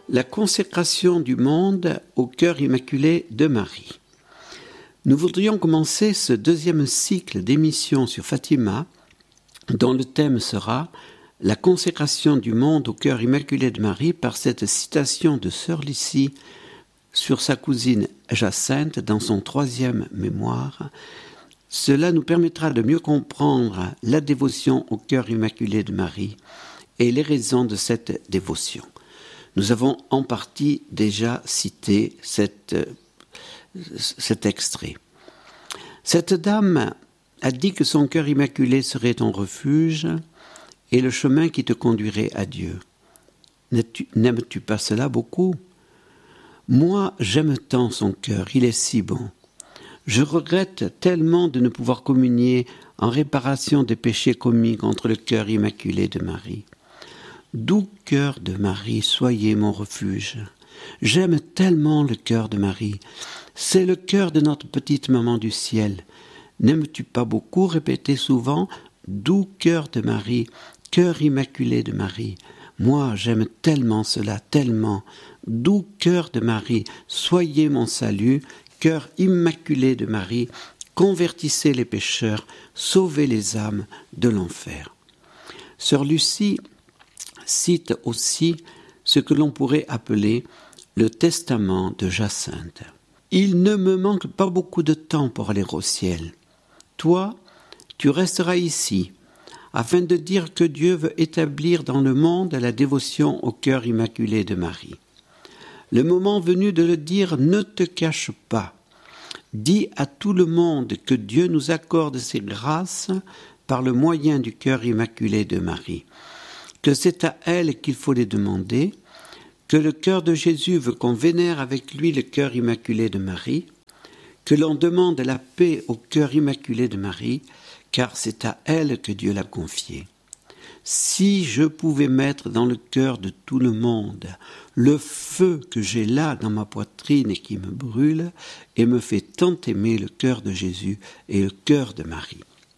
La consécration du monde au cœur immaculé de Marie. Nous voudrions commencer ce deuxième cycle d'émissions sur Fatima, dont le thème sera la consécration du monde au cœur immaculé de Marie par cette citation de Sœur Lucie sur sa cousine Jacinthe dans son 3e mémoire. Cela nous permettra de mieux comprendre la dévotion au cœur immaculé de Marie et les raisons de cette dévotion. Nous avons en partie déjà cité cet extrait. Cette dame a dit que son cœur immaculé serait ton refuge et le chemin qui te conduirait à Dieu. N'aimes-tu pas cela beaucoup ? Moi, j'aime tant son cœur, il est si bon. Je regrette tellement de ne pouvoir communier en réparation des péchés commis contre le cœur immaculé de Marie. Doux cœur de Marie, soyez mon refuge. J'aime tellement le cœur de Marie. C'est le cœur de notre petite maman du ciel. N'aimes-tu pas beaucoup répéter souvent « Doux cœur de Marie, cœur immaculé de Marie ». Moi, j'aime tellement cela, tellement. Doux cœur de Marie, soyez mon salut, cœur immaculé de Marie, convertissez les pécheurs, sauvez les âmes de l'enfer. Sœur Lucie cite aussi ce que l'on pourrait appeler le testament de Jacinthe. Il ne me manque pas beaucoup de temps pour aller au ciel. Toi, tu resteras ici, afin de dire que Dieu veut établir dans le monde la dévotion au cœur immaculé de Marie. Le moment venu de le dire, ne te cache pas. Dis à tout le monde que Dieu nous accorde ses grâces par le moyen du cœur immaculé de Marie, que c'est à elle qu'il faut les demander, que le cœur de Jésus veut qu'on vénère avec lui le cœur immaculé de Marie, que l'on demande la paix au cœur immaculé de Marie, car c'est à elle que Dieu l'a confié. Si je pouvais mettre dans le cœur de tout le monde le feu que j'ai là dans ma poitrine et qui me brûle et me fait tant aimer le cœur de Jésus et le cœur de Marie.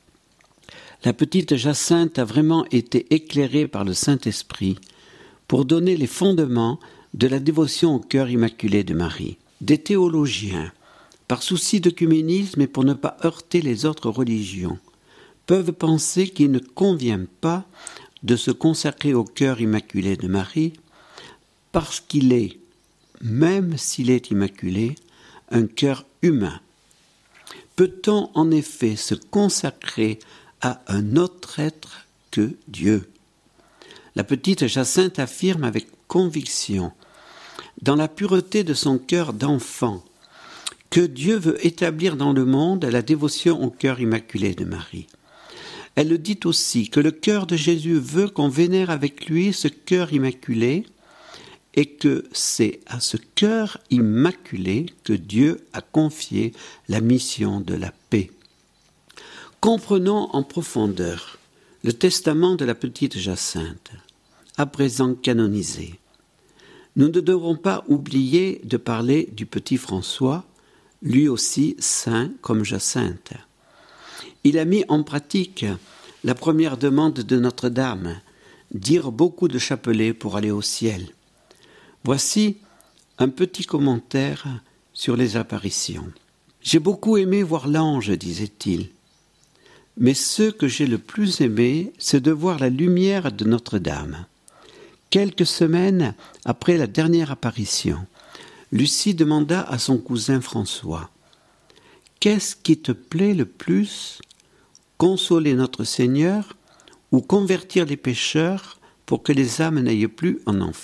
La petite Jacinthe a vraiment été éclairée par le Saint-Esprit pour donner les fondements de la dévotion au cœur immaculé de Marie. Des théologiens, par souci d'œcuménisme et pour ne pas heurter les autres religions, peuvent penser qu'il ne convient pas de se consacrer au cœur immaculé de Marie parce qu'il est, même s'il est immaculé, un cœur humain. Peut-on en effet se consacrer à un autre être que Dieu ? La petite Jacinthe affirme avec conviction, dans la pureté de son cœur d'enfant, que Dieu veut établir dans le monde la dévotion au cœur immaculé de Marie. Elle le dit aussi que le cœur de Jésus veut qu'on vénère avec lui ce cœur immaculé et que c'est à ce cœur immaculé que Dieu a confié la mission de la paix. Comprenons en profondeur le testament de la petite Jacinthe, à présent canonisé. Nous ne devrons pas oublier de parler du petit François, lui aussi saint comme Jacinthe. Il a mis en pratique la première demande de Notre-Dame, dire beaucoup de chapelets pour aller au ciel. Voici un petit commentaire sur les apparitions. J'ai beaucoup aimé voir l'ange, disait-il. Mais ce que j'ai le plus aimé, c'est de voir la lumière de Notre-Dame. Quelques semaines après la dernière apparition, Lucie demanda à son cousin François « Qu'est-ce qui te plaît le plus ? Consoler notre Seigneur ou convertir les pécheurs pour que les âmes n'aillent plus en enfer ?»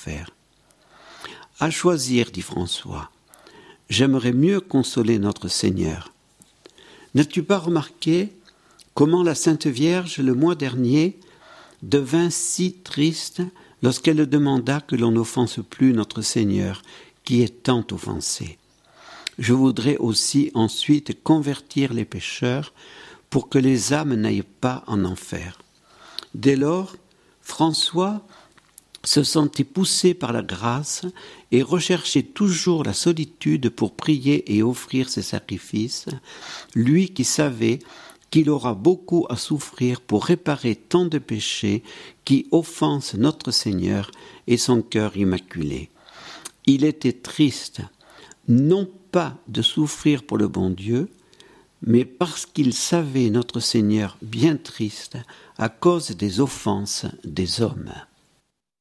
À choisir, dit François, j'aimerais mieux consoler notre Seigneur. N'as-tu pas remarqué comment la Sainte Vierge, le mois dernier, devint si triste lorsqu'elle demanda que l'on n'offense plus notre Seigneur, qui est tant offensé. Je voudrais aussi ensuite convertir les pécheurs pour que les âmes n'aillent pas en enfer. Dès lors, François se sentait poussé par la grâce et recherchait toujours la solitude pour prier et offrir ses sacrifices, lui qui savait qu'il aura beaucoup à souffrir pour réparer tant de péchés qui offensent notre Seigneur et son cœur immaculé. Il était triste, non pas de souffrir pour le bon Dieu, mais parce qu'il savait notre Seigneur bien triste à cause des offenses des hommes.